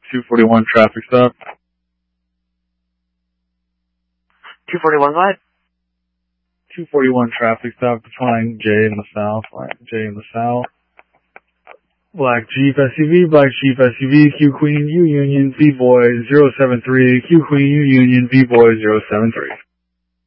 241 traffic stop. 241 what? 241 traffic stop, defying J in the south, J in the south. Black Jeep SUV, Black Jeep SUV, Q Queen, U Union, V Boy 073, Q Queen, U Union, V Boy 073.